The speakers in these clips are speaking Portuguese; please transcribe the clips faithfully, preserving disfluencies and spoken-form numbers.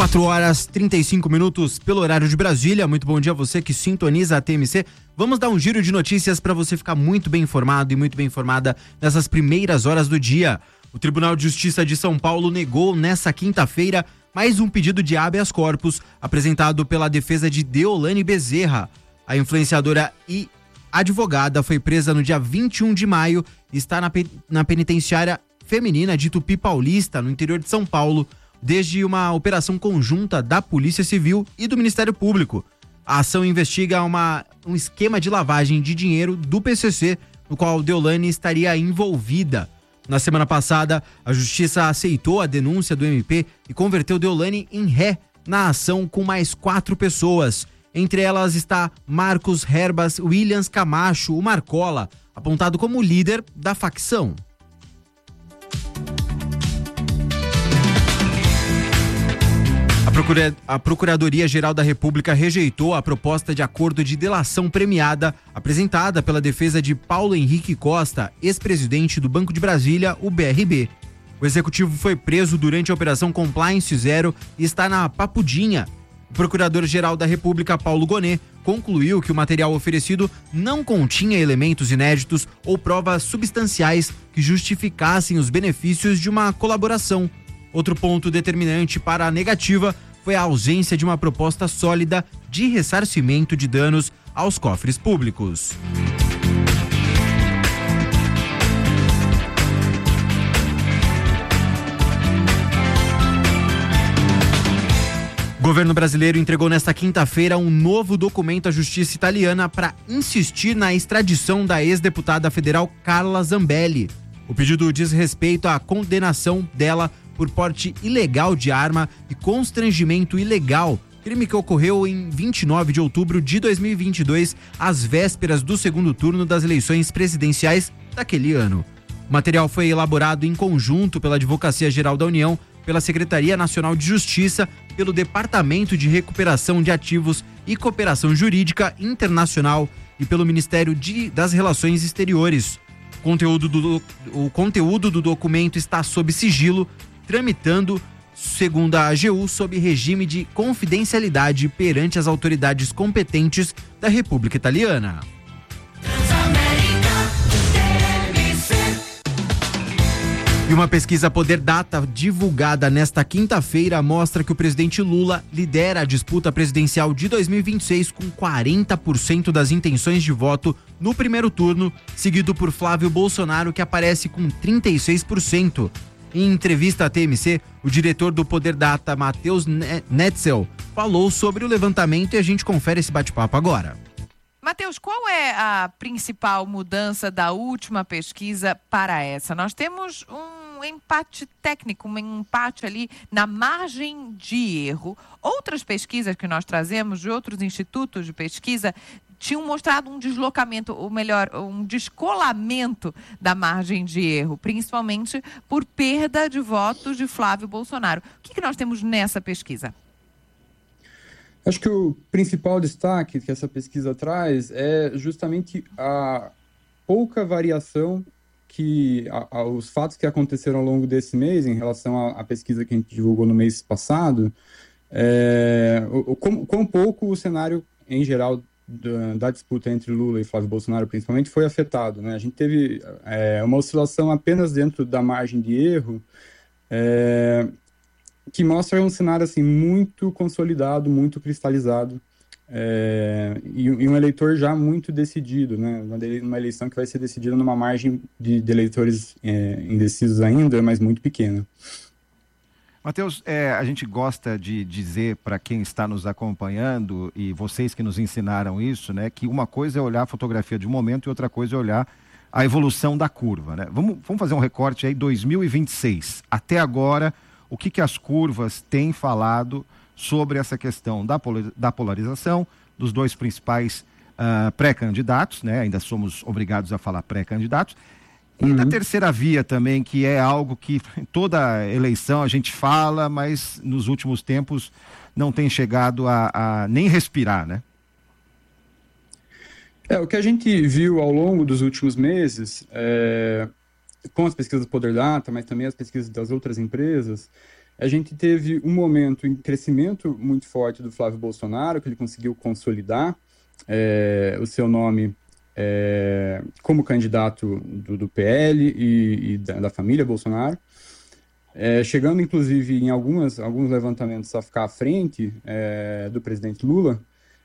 quatro horas e trinta e cinco minutos pelo horário de Brasília. Muito bom dia a você que sintoniza a T M C. Vamos dar um giro de notícias para você ficar muito bem informado e muito bem informada nessas primeiras horas do dia. O Tribunal de Justiça de São Paulo negou nessa quinta-feira mais um pedido de habeas corpus apresentado pela defesa de Deolane Bezerra. A influenciadora e advogada foi presa no dia vinte e um de maio e está na, pe- na penitenciária feminina de Tupi Paulista, no interior de São Paulo, desde uma operação conjunta da Polícia Civil e do Ministério Público. A ação investiga uma, um esquema de lavagem de dinheiro do P C C, no qual Deolane estaria envolvida. Na semana passada, a Justiça aceitou a denúncia do M P e converteu Deolane em ré na ação com mais quatro pessoas. Entre elas está Marcos Herbas Williams Camacho, o Marcola, apontado como líder da facção. A, Procura... a Procuradoria-Geral da República rejeitou a proposta de acordo de delação premiada apresentada pela defesa de Paulo Henrique Costa, ex-presidente do Banco de Brasília, o B R B. O executivo foi preso durante a Operação Compliance Zero e está na Papudinha. O Procurador-Geral da República, Paulo Gonet, concluiu que o material oferecido não continha elementos inéditos ou provas substanciais que justificassem os benefícios de uma colaboração. Outro ponto determinante para a negativa foi a ausência de uma proposta sólida de ressarcimento de danos aos cofres públicos. O governo brasileiro entregou nesta quinta-feira um novo documento à justiça italiana para insistir na extradição da ex-deputada federal Carla Zambelli. O pedido diz respeito à condenação dela por porte ilegal de arma e constrangimento ilegal, crime que ocorreu em vinte e nove de outubro de dois mil e vinte e dois, às vésperas do segundo turno das eleições presidenciais daquele ano. O material foi elaborado em conjunto pela Advocacia Geral da União, pela Secretaria Nacional de Justiça, pelo Departamento de Recuperação de Ativos e Cooperação Jurídica Internacional e pelo Ministério de, das Relações Exteriores. O conteúdo do, o conteúdo do documento está sob sigilo, tramitando, segundo a A G U, sob regime de confidencialidade perante as autoridades competentes da República Italiana. E uma pesquisa Poder Data divulgada nesta quinta-feira mostra que o presidente Lula lidera a disputa presidencial de dois mil e vinte e seis com quarenta por cento das intenções de voto no primeiro turno, seguido por Flávio Bolsonaro, que aparece com trinta e seis por cento. Em entrevista à T M C, o diretor do Poder Data, Matheus Netzel, falou sobre o levantamento e a gente confere esse bate-papo agora. Matheus, qual é a principal mudança da última pesquisa para essa? Nós temos um empate técnico, um empate ali na margem de erro. Outras pesquisas que nós trazemos de outros institutos de pesquisa tinham mostrado um deslocamento, ou melhor, um descolamento da margem de erro, principalmente por perda de votos de Flávio Bolsonaro. O que, que nós temos nessa pesquisa? Acho que o principal destaque que essa pesquisa traz é justamente a pouca variação que a, a, os fatos que aconteceram ao longo desse mês em relação à, à pesquisa que a gente divulgou no mês passado, é, o, o, quão, quão pouco o cenário em geral da, da disputa entre Lula e Flávio Bolsonaro principalmente foi afetado, né? A gente teve é, uma oscilação apenas dentro da margem de erro, é, que mostra um cenário assim, muito consolidado, muito cristalizado, é, e, e um eleitor já muito decidido, né? Uma, de, uma eleição que vai ser decidida numa margem de, de eleitores é, indecisos ainda, mas muito pequena. Matheus, é, a gente gosta de dizer para quem está nos acompanhando, e vocês que nos ensinaram isso, né, que uma coisa é olhar a fotografia de um momento e outra coisa é olhar a evolução da curva, né? Vamos, vamos fazer um recorte aí, dois mil e vinte e seis, até agora. O que, que as curvas têm falado sobre essa questão da, da polarização dos dois principais uh, pré-candidatos, né? Ainda somos obrigados a falar pré-candidatos. E uhum. da terceira via também, que é algo que toda eleição a gente fala, mas nos últimos tempos não tem chegado a, a nem respirar, né? É, o que a gente viu ao longo dos últimos meses, é, com as pesquisas do Poder Data, mas também as pesquisas das outras empresas, A gente teve um momento em crescimento muito forte do Flávio Bolsonaro, que ele conseguiu consolidar é, o seu nome é, como candidato do, do P L e, e da, da família Bolsonaro, é, chegando inclusive em algumas, alguns levantamentos a ficar à frente é, do presidente Lula,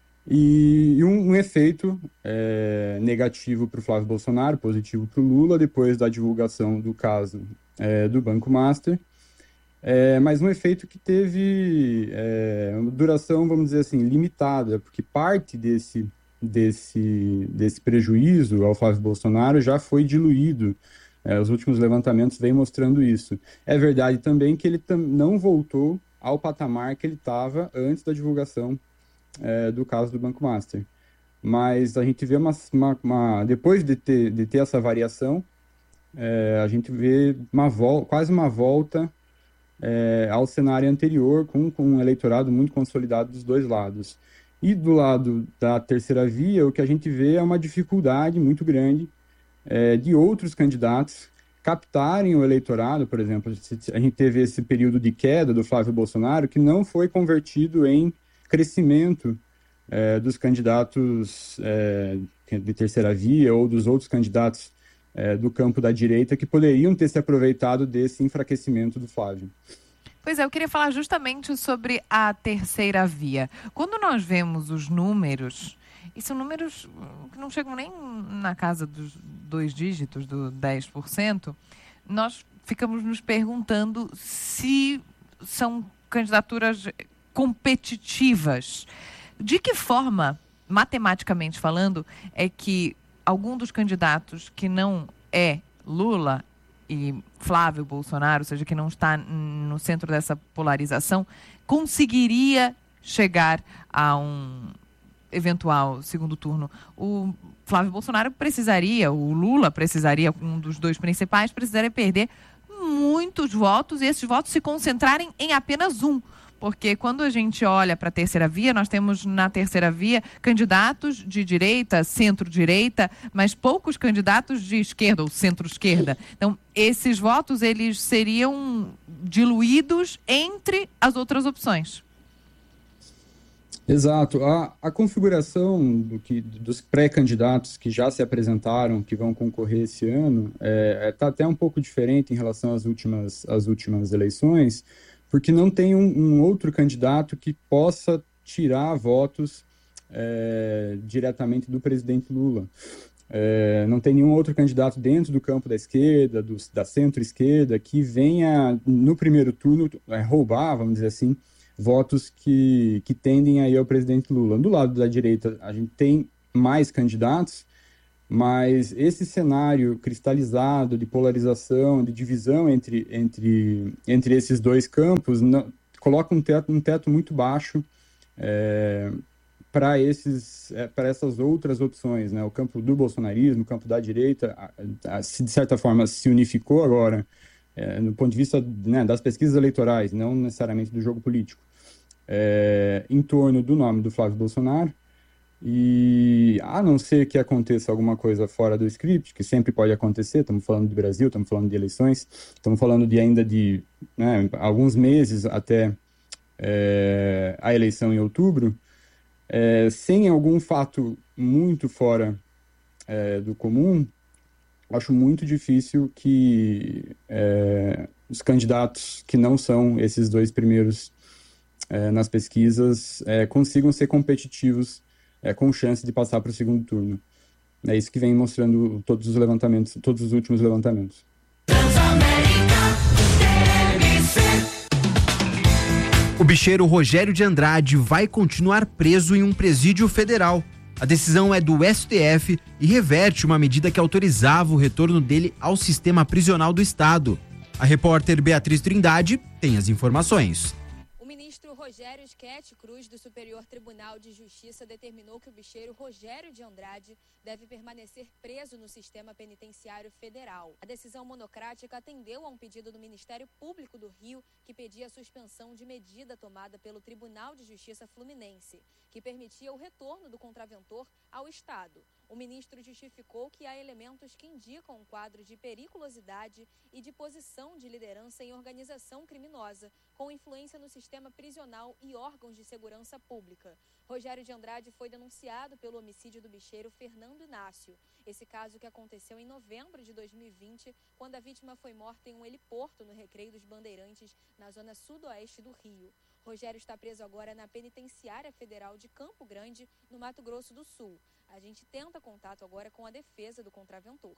e, e um, um efeito é, negativo para o Flávio Bolsonaro, positivo para o Lula, depois da divulgação do caso é, do Banco Master, é, mas um efeito que teve é, uma duração, vamos dizer assim, limitada, porque parte desse, desse, desse prejuízo ao Flávio Bolsonaro já foi diluído. É, os últimos levantamentos vêm mostrando isso. É verdade também que ele tam- não voltou ao patamar que ele estava antes da divulgação É, do caso do Banco Master. Mas a gente vê uma, uma, uma depois de ter, de ter essa variação, é, a gente vê uma vol- quase uma volta é, ao cenário anterior, com, com um eleitorado muito consolidado dos dois lados. E do lado da terceira via, o que a gente vê é uma dificuldade muito grande é, de outros candidatos captarem o eleitorado. Por exemplo, a gente teve esse período de queda do Flávio Bolsonaro, que não foi convertido em crescimento é, dos candidatos é, de terceira via ou dos outros candidatos é, do campo da direita que poderiam ter se aproveitado desse enfraquecimento do Flávio. Pois é, eu queria falar justamente sobre a terceira via. Quando nós vemos os números, e são números que não chegam nem na casa dos dois dígitos, do dez por cento, nós ficamos nos perguntando se são candidaturas competitivas. De que forma, matematicamente falando, é que algum dos candidatos que não é Lula e Flávio Bolsonaro, ou seja, que não está no centro dessa polarização, conseguiria chegar a um eventual segundo turno? O Flávio Bolsonaro precisaria, o Lula precisaria, um dos dois principais, precisaria perder muitos votos e esses votos se concentrarem em apenas um. Porque quando a gente olha para a terceira via, nós temos na terceira via candidatos de direita, centro-direita, mas poucos candidatos de esquerda ou centro-esquerda. Então, esses votos, eles seriam diluídos entre as outras opções. Exato. A, a configuração do que, dos pré-candidatos que já se apresentaram, que vão concorrer esse ano, está é, tá até um pouco diferente em relação às últimas, às últimas eleições, porque não tem um, um outro candidato que possa tirar votos é, diretamente do presidente Lula. É, não tem nenhum outro candidato dentro do campo da esquerda, do, da centro-esquerda, que venha, no primeiro turno, é, roubar, vamos dizer assim, votos que, que tendem a ir ao presidente Lula. Do lado da direita, a gente tem mais candidatos, mas esse cenário cristalizado de polarização, de divisão entre, entre, entre esses dois campos, não, coloca um teto, um teto muito baixo é, para esses, é, para essas outras opções, né? O campo do bolsonarismo, o campo da direita, a, a, se de certa forma se unificou agora, é, no ponto de vista, né, das pesquisas eleitorais, não necessariamente do jogo político, é, em torno do nome do Flávio Bolsonaro. E a não ser que aconteça alguma coisa fora do script, que sempre pode acontecer, estamos falando de Brasil, estamos falando de eleições, estamos falando de ainda de né, alguns meses até é, a eleição em outubro, é, sem algum fato muito fora é, do comum, acho muito difícil que é, os candidatos que não são esses dois primeiros é, nas pesquisas é, consigam ser competitivos É, com chance de passar para o segundo turno. É isso que vem mostrando todos os levantamentos, todos os últimos levantamentos. O bicheiro Rogério de Andrade vai continuar preso em um presídio federal. A decisão é do S T F e reverte uma medida que autorizava o retorno dele ao sistema prisional do Estado. A repórter Beatriz Trindade tem as informações. O ministro Rogério Schetti Cruz, do Superior Tribunal de Justiça, determinou que o bicheiro Rogério de Andrade deve permanecer preso no sistema penitenciário federal. A decisão monocrática atendeu a um pedido do Ministério Público do Rio, que pedia a suspensão de medida tomada pelo Tribunal de Justiça Fluminense, que permitia o retorno do contraventor ao Estado. O ministro justificou que há elementos que indicam um quadro de periculosidade e de posição de liderança em organização criminosa, com influência no sistema prisional e órgãos de segurança pública. Rogério de Andrade foi denunciado pelo homicídio do bicheiro Fernando Inácio. Esse caso que aconteceu em novembro de dois mil e vinte, quando a vítima foi morta em um heliporto no Recreio dos Bandeirantes, na zona sudoeste do Rio. Rogério está preso agora na Penitenciária Federal de Campo Grande, no Mato Grosso do Sul. A gente tenta contato agora com a defesa do contraventor.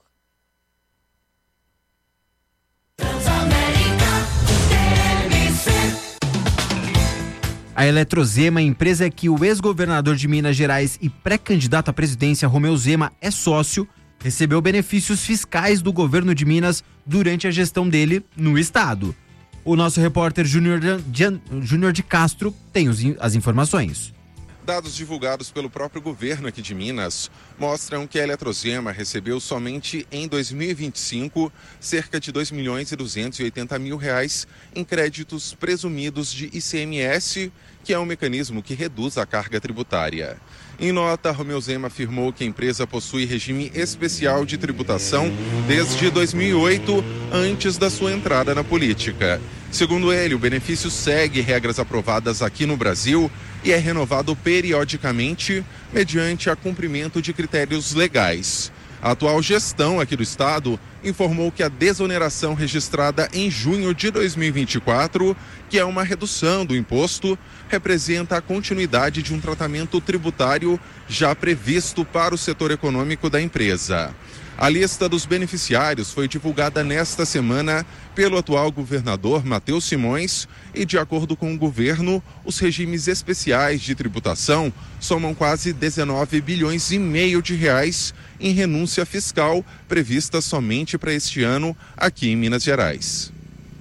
A Eletrozema, empresa que o ex-governador de Minas Gerais e pré-candidato à presidência Romeu Zema é sócio, recebeu benefícios fiscais do governo de Minas durante a gestão dele no estado. O nosso repórter Júnior de, Júnior de Castro tem os, as informações. Dados divulgados pelo próprio governo aqui de Minas mostram que a Eletrozema recebeu somente em dois mil e vinte e cinco cerca de dois milhões e duzentos e oitenta mil reais em créditos presumidos de I C M S, que é um mecanismo que reduz a carga tributária. Em nota, Romeu Zema afirmou que a empresa possui regime especial de tributação desde dois mil e oito, antes da sua entrada na política. Segundo ele, o benefício segue regras aprovadas aqui no Brasil e é renovado periodicamente mediante a cumprimento de critérios legais. A atual gestão aqui do estado informou que a desoneração registrada em junho de dois mil e vinte e quatro, que é uma redução do imposto, representa a continuidade de um tratamento tributário já previsto para o setor econômico da empresa. A lista dos beneficiários foi divulgada nesta semana pelo atual governador Matheus Simões e, de acordo com o governo, os regimes especiais de tributação somam quase dezenove bilhões e meio de reais em renúncia fiscal prevista somente para este ano aqui em Minas Gerais.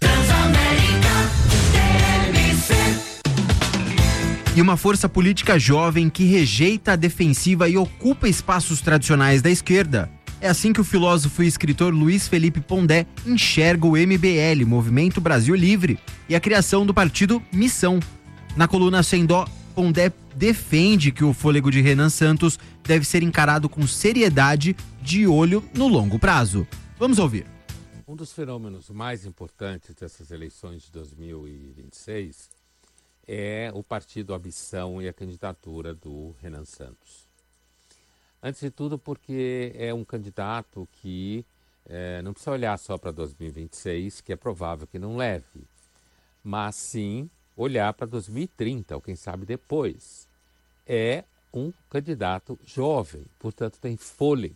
E uma força política jovem que rejeita a defensiva e ocupa espaços tradicionais da esquerda. É assim que o filósofo e escritor Luiz Felipe Pondé enxerga o M B L, Movimento Brasil Livre, e a criação do partido Missão. Na coluna Sem Dó, Pondé defende que o fôlego de Renan Santos deve ser encarado com seriedade, de olho no longo prazo. Vamos ouvir. Um dos fenômenos mais importantes dessas eleições de dois mil e vinte e seis é o partido A Missão e a candidatura do Renan Santos. Antes de tudo porque é um candidato que é, não precisa olhar só para dois mil e vinte e seis, que é provável que não leve, mas sim olhar para dois mil e trinta, ou quem sabe depois. É um candidato jovem, portanto tem fôlego.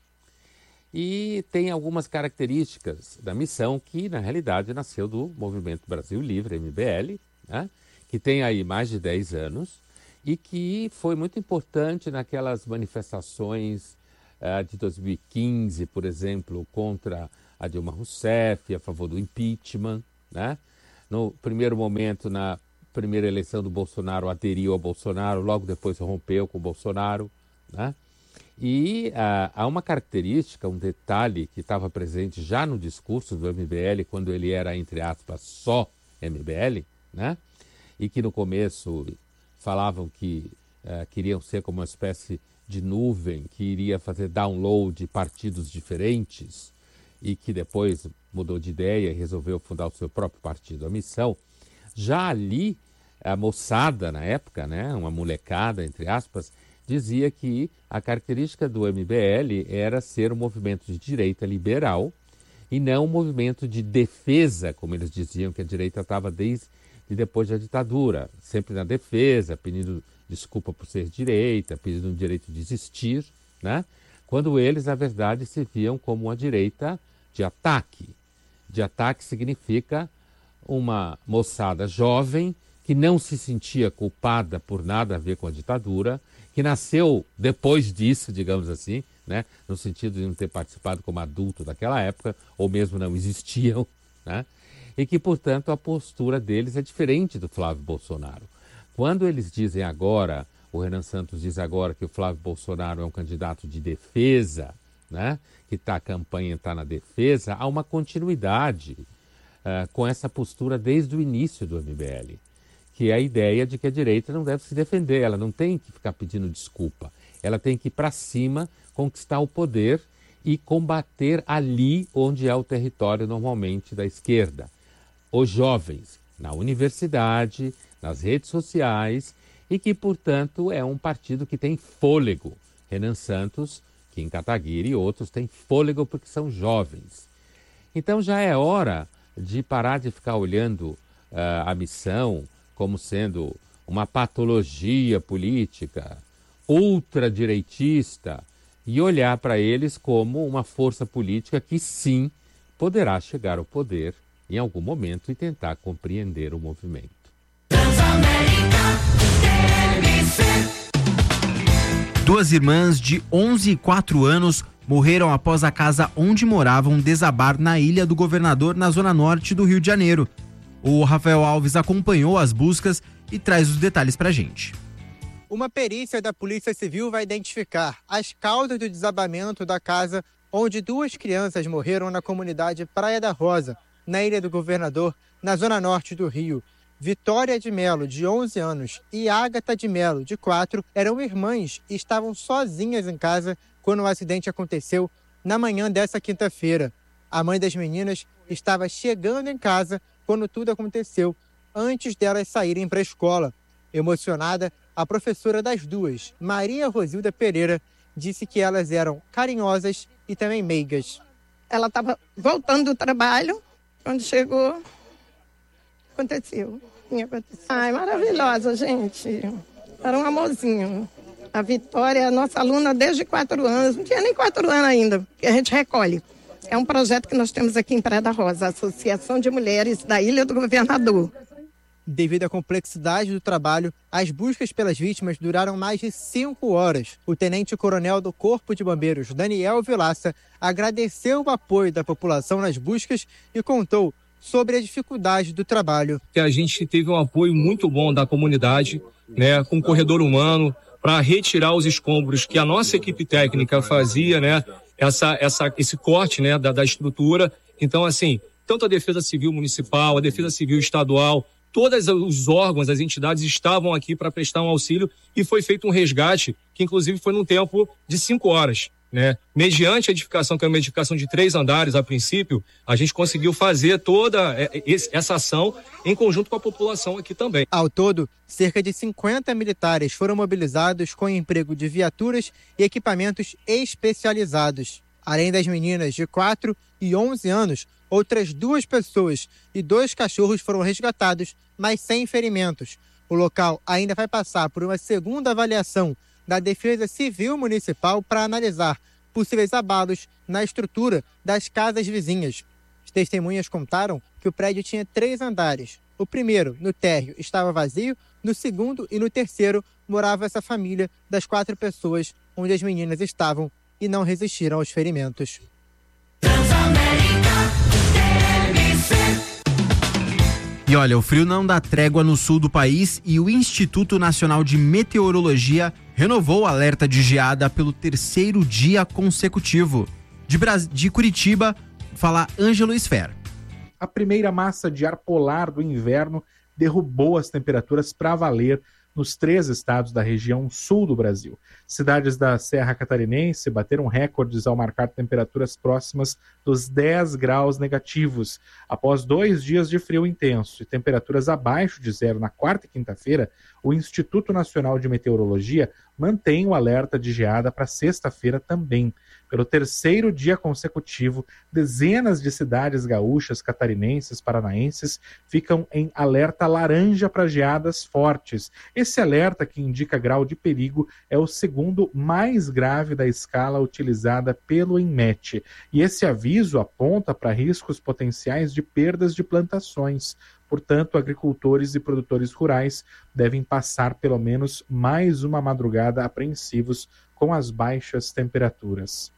E tem algumas características da Missão que, na realidade, nasceu do Movimento Brasil Livre, M B L, né? Que tem aí mais de dez anos, e que foi muito importante naquelas manifestações uh, de dois mil e quinze, por exemplo, contra a Dilma Rousseff, a favor do impeachment, né? No primeiro momento, na primeira eleição do Bolsonaro, aderiu ao Bolsonaro, logo depois rompeu com o Bolsonaro, né? E uh, há uma característica, um detalhe que estava presente já no discurso do M B L, quando ele era, entre aspas, só M B L, né? E que no começo falavam que uh, queriam ser como uma espécie de nuvem que iria fazer download de partidos diferentes e que depois mudou de ideia e resolveu fundar o seu próprio partido, a Missão. Já ali, a moçada na época, né, uma molecada, entre aspas, dizia que a característica do M B L era ser um movimento de direita liberal e não um movimento de defesa, como eles diziam que a direita estava desde e depois da ditadura, sempre na defesa, pedindo desculpa por ser direita, pedindo o direito de existir, né? Quando eles, na verdade, se viam como uma direita de ataque. De ataque significa uma moçada jovem que não se sentia culpada por nada a ver com a ditadura, que nasceu depois disso, digamos assim, né? No sentido de não ter participado como adulto daquela época, ou mesmo não existiam, né? E que, portanto, a postura deles é diferente do Flávio Bolsonaro. Quando eles dizem agora, o Renan Santos diz agora que o Flávio Bolsonaro é um candidato de defesa, né? Que tá, a campanha está na defesa, há uma continuidade uh, com essa postura desde o início do M B L, que é a ideia de que a direita não deve se defender, ela não tem que ficar pedindo desculpa, ela tem que ir para cima, conquistar o poder e combater ali onde é o território normalmente da esquerda. Os jovens, na universidade, nas redes sociais e que, portanto, é um partido que tem fôlego. Renan Santos, Kim Kataguiri e outros têm fôlego porque são jovens. Então já é hora de parar de ficar olhando uh, a missão como sendo uma patologia política, ultradireitista, e olhar para eles como uma força política que sim poderá chegar ao poder em algum momento e tentar compreender o movimento. Duas irmãs de onze e quatro anos morreram após a casa onde moravam desabar na Ilha do Governador, na zona norte do Rio de Janeiro. O Rafael Alves acompanhou as buscas e traz os detalhes pra gente. Uma perícia da Polícia Civil vai identificar as causas do desabamento da casa onde duas crianças morreram na comunidade Praia da Rosa, na Ilha do Governador, na zona norte do Rio. Vitória de Melo, de onze anos, e Ágata de Melo, de quatro, eram irmãs e estavam sozinhas em casa quando o acidente aconteceu na manhã dessa quinta-feira. A mãe das meninas estava chegando em casa quando tudo aconteceu, antes delas saírem para a escola. Emocionada, a professora das duas, Maria Rosilda Pereira, disse que elas eram carinhosas e também meigas. Ela estava voltando do trabalho, quando chegou, aconteceu. aconteceu. Ai, maravilhosa, gente. Era um amorzinho. A Vitória é a nossa aluna desde quatro anos, não tinha nem quatro anos ainda, que a gente recolhe. É um projeto que nós temos aqui em Praia da Rosa, a Associação de Mulheres da Ilha do Governador. Devido à complexidade do trabalho, as buscas pelas vítimas duraram mais de cinco horas. O tenente-coronel do Corpo de Bombeiros, Daniel Vilaça, agradeceu o apoio da população nas buscas e contou sobre a dificuldade do trabalho. A gente teve um apoio muito bom da comunidade, né, com corredor humano, para retirar os escombros que a nossa equipe técnica fazia, né, essa, essa, esse corte, né, da, da estrutura. Então, assim, tanto a Defesa Civil Municipal, a Defesa Civil Estadual, todos os órgãos, as entidades estavam aqui para prestar um auxílio e foi feito um resgate, que inclusive foi num tempo de cinco horas. Né? Mediante a edificação, que é uma edificação de três andares a princípio, a gente conseguiu fazer toda essa ação em conjunto com a população aqui também. Ao todo, cerca de cinquenta militares foram mobilizados com emprego de viaturas e equipamentos especializados. Além das meninas de quatro e onze anos, outras duas pessoas e dois cachorros foram resgatados, mas sem ferimentos. O local ainda vai passar por uma segunda avaliação da Defesa Civil Municipal para analisar possíveis abalos na estrutura das casas vizinhas. As testemunhas contaram que o prédio tinha três andares. O primeiro, no térreo, estava vazio, no segundo e no terceiro morava essa família das quatro pessoas onde as meninas estavam e não resistiram aos ferimentos. E olha, o frio não dá trégua no sul do país e o Instituto Nacional de Meteorologia renovou o alerta de geada pelo terceiro dia consecutivo. De, Bras... de Curitiba, fala Ângelo Esfer. A primeira massa de ar polar do inverno derrubou as temperaturas para valer nos três estados da região sul do Brasil. Cidades da Serra Catarinense bateram recordes ao marcar temperaturas próximas dos dez graus negativos. Após dois dias de frio intenso e temperaturas abaixo de zero na quarta e quinta-feira, o Instituto Nacional de Meteorologia mantém o alerta de geada para sexta-feira também. Pelo terceiro dia consecutivo, dezenas de cidades gaúchas, catarinenses, paranaenses ficam em alerta laranja para geadas fortes. Esse alerta, que indica grau de perigo, é o segundo mais grave da escala utilizada pelo INMET. E esse aviso aponta para riscos potenciais de perdas de plantações. Portanto, agricultores e produtores rurais devem passar pelo menos mais uma madrugada apreensivos com as baixas temperaturas.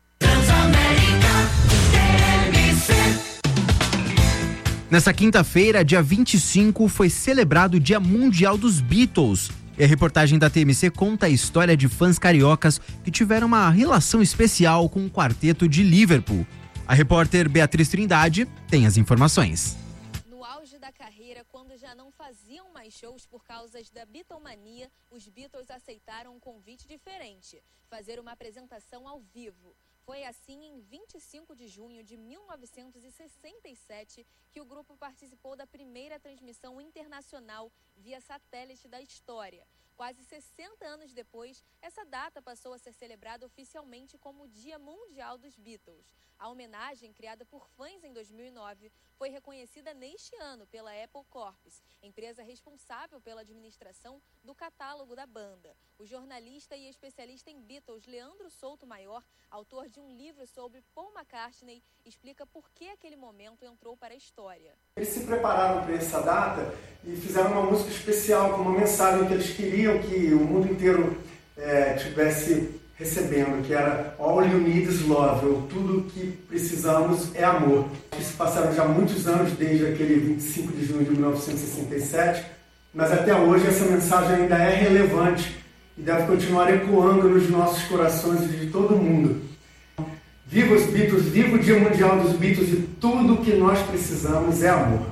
Nessa quinta-feira, dia vinte e cinco, foi celebrado o Dia Mundial dos Beatles. E a reportagem da T M C conta a história de fãs cariocas que tiveram uma relação especial com o quarteto de Liverpool. A repórter Beatriz Trindade tem as informações. No auge da carreira, quando já não faziam mais shows por causa da Beatlemania, os Beatles aceitaram um convite diferente: fazer uma apresentação ao vivo. Foi assim em vinte e cinco de junho de mil novecentos e sessenta e sete que o grupo participou da primeira transmissão internacional via satélite da história. Quase sessenta anos depois, essa data passou a ser celebrada oficialmente como o Dia Mundial dos Beatles. A homenagem, criada por fãs em dois mil e nove, foi reconhecida neste ano pela Apple Corps, empresa responsável pela administração do catálogo da banda. O jornalista e especialista em Beatles, Leandro Souto Maior, autor de um livro sobre Paul McCartney, explica por que aquele momento entrou para a história. Eles se prepararam para essa data e fizeram uma música especial, com uma mensagem que eles queriam que o mundo inteiro é, tivesse recebendo, que era All You Need Is Love, ou tudo que precisamos é amor. Se passaram já muitos anos desde aquele vinte e cinco de junho de mil novecentos e sessenta e sete, mas até hoje essa mensagem ainda é relevante e deve continuar ecoando nos nossos corações e de todo mundo. Viva os Beatles, viva o Dia Mundial dos Beatles e tudo o que nós precisamos é amor.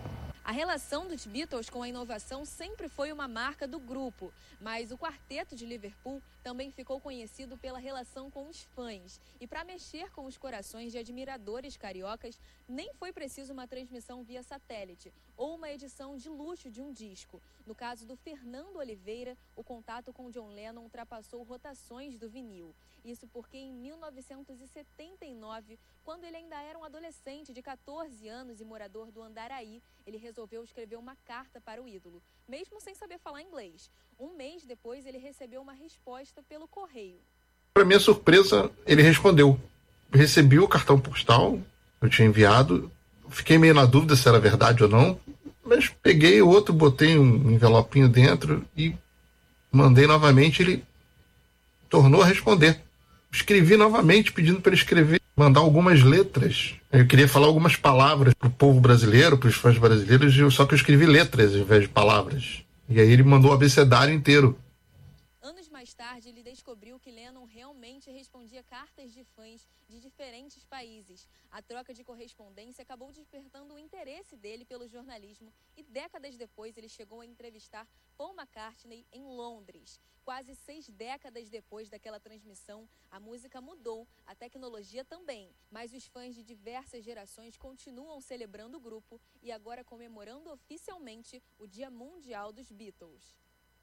A relação dos Beatles com a inovação sempre foi uma marca do grupo, mas o quarteto de Liverpool também ficou conhecido pela relação com os fãs. E para mexer com os corações de admiradores cariocas, nem foi preciso uma transmissão via satélite ou uma edição de luxo de um disco. No caso do Fernando Oliveira, o contato com John Lennon ultrapassou rotações do vinil. Isso porque em mil novecentos e setenta e nove, quando ele ainda era um adolescente de catorze anos e morador do Andaraí, ele resolveu escrever uma carta para o ídolo, mesmo sem saber falar inglês. Um mês depois, ele recebeu uma resposta pelo correio. Para minha surpresa, ele respondeu. Recebi o cartão postal, eu tinha enviado, fiquei meio na dúvida se era verdade ou não, mas peguei o outro, botei um envelopinho dentro e mandei novamente, ele tornou a responder. Escrevi novamente pedindo para ele escrever, mandar algumas letras. Eu queria falar algumas palavras para o povo brasileiro, para os fãs brasileiros, só que eu escrevi letras ao invés de palavras. E aí ele mandou o abecedário inteiro. Anos mais tarde, ele descobriu que Lennon realmente respondia cartas de fãs de diferentes países. A troca de correspondência acabou despertando o interesse dele pelo jornalismo e décadas depois ele chegou a entrevistar Paul McCartney em Londres. Quase seis décadas depois daquela transmissão, a música mudou, a tecnologia também. Mas os fãs de diversas gerações continuam celebrando o grupo e agora comemorando oficialmente o Dia Mundial dos Beatles.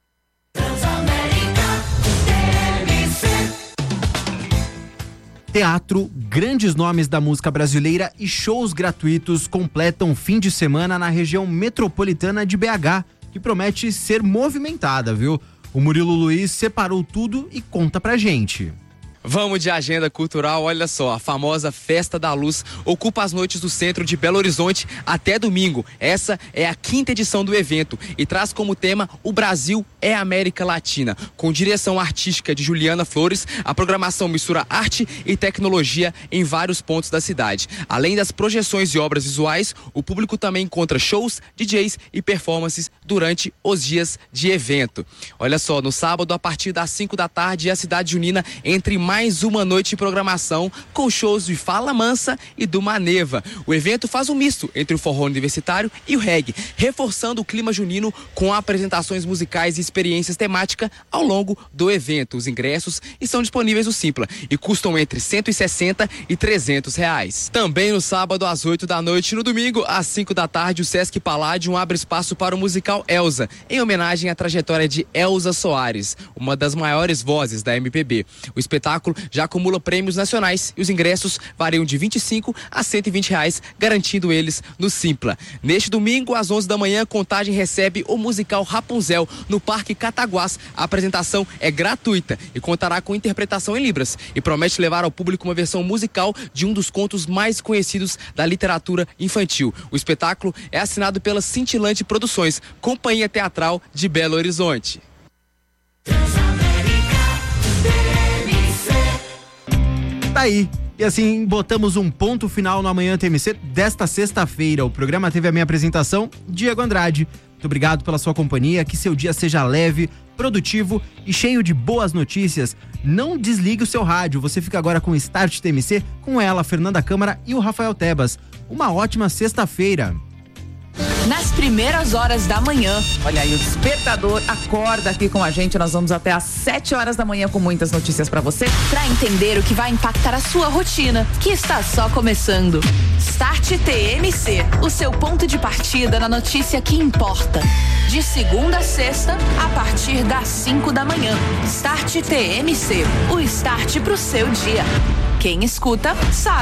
Teatro, grandes nomes da música brasileira e shows gratuitos completam fim de semana na região metropolitana de B H, que promete ser movimentada, viu? O Murilo Luiz separou tudo e conta pra gente. Vamos de agenda cultural, olha só, a famosa Festa da Luz ocupa as noites do centro de Belo Horizonte até domingo. Essa é a quinta edição do evento e traz como tema O Brasil é a América Latina. Com direção artística de Juliana Flores, a programação mistura arte e tecnologia em vários pontos da cidade. Além das projeções e obras visuais, o público também encontra shows, D Js e performances durante os dias de evento. Olha só, no sábado, a partir das cinco da tarde, a cidade junina entre mais mais uma noite de programação com shows de Fala Mansa e do Maneva. O evento faz um misto entre o forró universitário e o reggae, reforçando o clima junino com apresentações musicais e experiências temáticas ao longo do evento. Os ingressos estão disponíveis no Simpla e custam entre cento e sessenta e trezentos reais. Também no sábado às oito da noite e no domingo às cinco da tarde, o Sesc Palladium abre espaço para o musical Elza, em homenagem à trajetória de Elza Soares, uma das maiores vozes da M P B. O espetáculo já acumula prêmios nacionais e os ingressos variam de vinte e cinco a cento e vinte reais, garantindo eles no Simpla. Neste domingo, às onze da manhã, Contagem recebe o musical Rapunzel no Parque Cataguás. A apresentação é gratuita e contará com interpretação em Libras e promete levar ao público uma versão musical de um dos contos mais conhecidos da literatura infantil. O espetáculo é assinado pela Cintilante Produções, companhia teatral de Belo Horizonte. Tá aí. E assim, botamos um ponto final no Amanhã T M C desta sexta-feira. O programa teve a minha apresentação, Diego Andrade. Muito obrigado pela sua companhia, que seu dia seja leve, produtivo e cheio de boas notícias. Não desligue o seu rádio, você fica agora com o Start T M C, com ela, Fernanda Câmara e o Rafael Tebas. Uma ótima sexta-feira. nas primeiras horas da manhã. Olha aí, o Despertador acorda aqui com a gente. Nós vamos até às sete horas da manhã com muitas notícias para você. Para entender o que vai impactar a sua rotina, que está só começando. Start T M C, o seu ponto de partida na notícia que importa. De segunda a sexta, a partir das cinco da manhã. Start T M C, o start pro seu dia. Quem escuta, sabe.